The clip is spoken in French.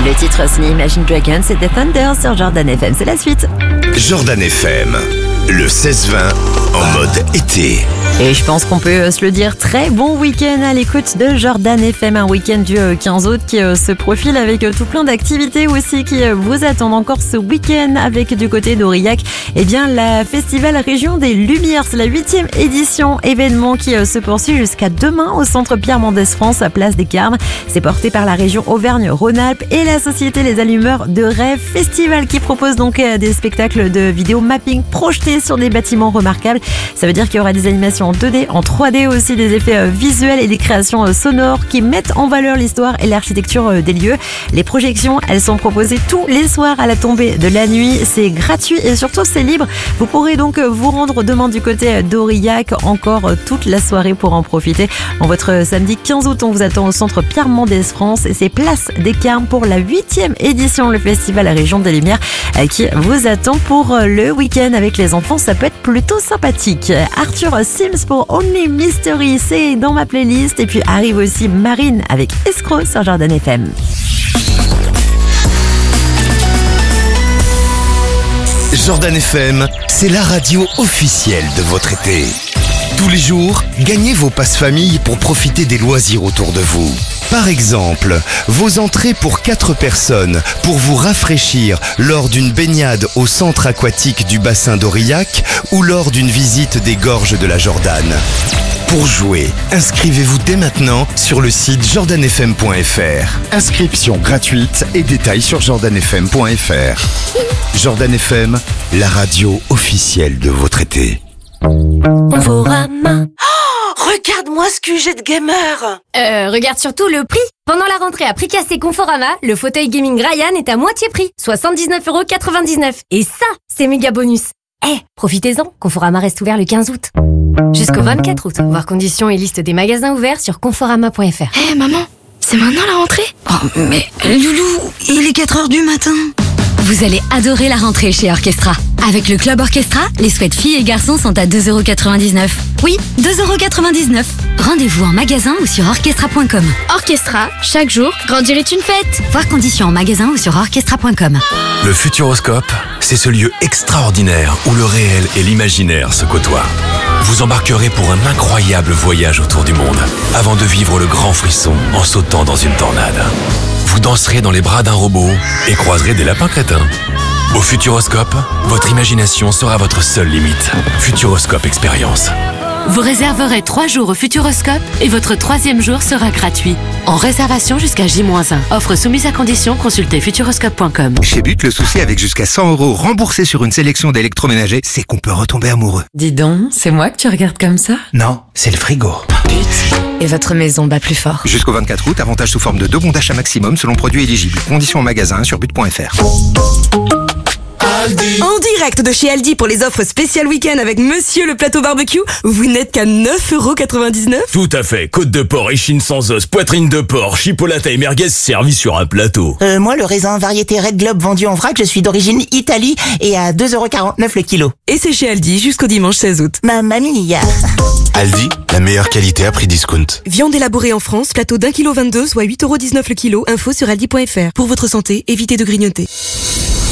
Le titre signé Imagine Dragons, c'était Thunder sur Jordan FM. C'est la suite. Jordan FM, le 16-20 en mode été. Et je pense qu'on peut se le dire, très bon week-end à l'écoute de Jordan FM. Un week-end du 15 août qui se profile avec tout plein d'activités aussi qui vous attendent encore ce week-end avec du côté d'Aurillac. Eh bien, la Festival Région des Lumières, c'est la 8e édition, événement qui se poursuit jusqu'à demain au centre Pierre Mendès France à Place des Carmes. C'est porté par la région Auvergne-Rhône-Alpes et la société Les Allumeurs de Rêve. Festival qui propose donc des spectacles de vidéo mapping projetés sur des bâtiments remarquables. Ça veut dire qu'il y aura des animations en 2D, en 3D aussi, des effets visuels et des créations sonores qui mettent en valeur l'histoire et l'architecture des lieux. Les projections, elles sont proposées tous les soirs à la tombée de la nuit. C'est gratuit et surtout c'est libre. Vous pourrez donc vous rendre demain du côté d'Aurillac encore toute la soirée pour en profiter. En votre samedi 15 août, on vous attend au centre Pierre Mendès France et c'est Place des Carmes pour la 8e édition, le Festival Région des Lumières qui vous attend pour le week-end avec les enfants. Ça peut être plutôt sympathique. Arthur Sims pour Only Mystery, c'est dans ma playlist. Et puis arrive aussi Marine avec Escroc sur Jordan FM. Jordan FM, c'est la radio officielle de votre été. Tous les jours, gagnez vos passes-famille pour profiter des loisirs autour de vous. Par exemple, vos entrées pour 4 personnes pour vous rafraîchir lors d'une baignade au centre aquatique du bassin d'Aurillac ou lors d'une visite des gorges de la Jordanne. Pour jouer, inscrivez-vous dès maintenant sur le site jordanfm.fr. Inscription gratuite et détails sur jordanfm.fr. Jordan FM, la radio officielle de votre été. Conforama. Oh, regarde-moi ce QG de gamer. Regarde surtout le prix. Pendant la rentrée à prix cassé Conforama, le fauteuil gaming Ryan est à moitié prix, 79,99 €. Et ça, c'est méga bonus. Profitez-en, Conforama reste ouvert le 15 août. Jusqu'au 24 août. Voir conditions et liste des magasins ouverts sur conforama.fr. Maman, c'est maintenant la rentrée? Oh, mais Loulou, il est 4h du matin. Vous allez adorer la rentrée chez Orchestra. Avec le Club Orchestra, les sweats filles et garçons sont à 2,99 €. Oui, 2,99 €. Rendez-vous en magasin ou sur orchestra.com. Orchestra, chaque jour, grandir est une fête. Voir conditions en magasin ou sur orchestra.com. Le Futuroscope, c'est ce lieu extraordinaire où le réel et l'imaginaire se côtoient. Vous embarquerez pour un incroyable voyage autour du monde avant de vivre le grand frisson en sautant dans une tornade. Vous danserez dans les bras d'un robot et croiserez des lapins crétins. Au Futuroscope, votre imagination sera votre seule limite. Futuroscope Expérience. Vous réserverez 3 jours au Futuroscope et votre 3e jour sera gratuit. En réservation jusqu'à J-1. Offre soumise à condition, consultez futuroscope.com. Chez But, le souci avec jusqu'à 100 € remboursés sur une sélection d'électroménagers, c'est qu'on peut retomber amoureux. Dis donc, c'est moi que tu regardes comme ça? Non, c'est le frigo. Et votre maison bat plus fort. Jusqu'au 24 août, avantage sous forme de 2 bons d'achat maximum selon produit éligible. Conditions en magasin sur but.fr. En direct de chez Aldi pour les offres spéciales week-end avec Monsieur le Plateau Barbecue, vous n'êtes qu'à 9,99 €. Tout à fait, côte de porc, échine sans os, poitrine de porc, chipolata et merguez servis sur un plateau. Moi, le raisin variété Red Globe vendu en vrac, je suis d'origine Italie et à 2,49 € le kilo. Et c'est chez Aldi jusqu'au dimanche 16 août. Mamma mia. Aldi, la meilleure qualité à prix discount. Viande élaborée en France, plateau d'1,22 kg, soit 8,19 € le kilo. Info sur aldi.fr. Pour votre santé, évitez de grignoter.